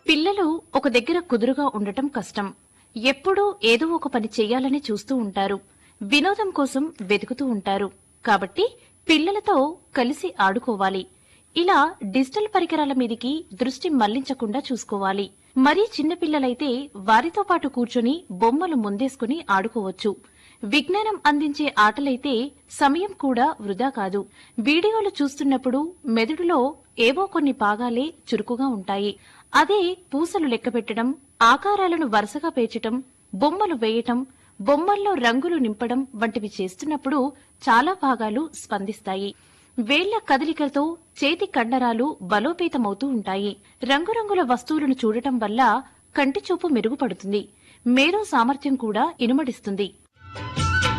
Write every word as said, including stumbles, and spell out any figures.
పిల్లలు ఒక దగ్గర కుదురుగా ఉండటం కష్టం. ఎప్పుడూ ఏదో ఒక పని చెయ్యాలని చూస్తూ ఉంటారు. వినోదం కోసం వెతుకుతూ ఉంటారు. కాబట్టి పిల్లలతో కలిసి ఆడుకోవాలి. ఇలా డిజిటల్ పరికరాల మీదికి దృష్టి మళ్లించకుండా చూసుకోవాలి. మరీ చిన్నపిల్లలైతే వారితో పాటు కూర్చొని బొమ్మలు ముందేసుకుని ఆడుకోవచ్చు. విజ్ఞానం అందించే ఆటలైతే సమయం కూడా వృధా కాదు. వీడియోలు చూస్తున్నప్పుడు మెదడులో ఏవో కొన్ని భాగాలే చురుకుగా ఉంటాయి. అదే పూసలు లెక్కపెట్టడం, ఆకారాలను వరుసగా పేర్చటం, బొమ్మలు వేయటం, బొమ్మల్లో రంగులు నింపడం వంటివి చేస్తున్నప్పుడు చాలా భాగాలు స్పందిస్తాయి. వేళ్ల కదలికలతో చేతి కండరాలు బలోపేతమవుతూ ఉంటాయి. రంగురంగుల వస్తువులను చూడటం వల్ల కంటిచూపు మెరుగుపడుతుంది. మేధో సామర్థ్యం కూడా ఇనుమడిస్తుంది.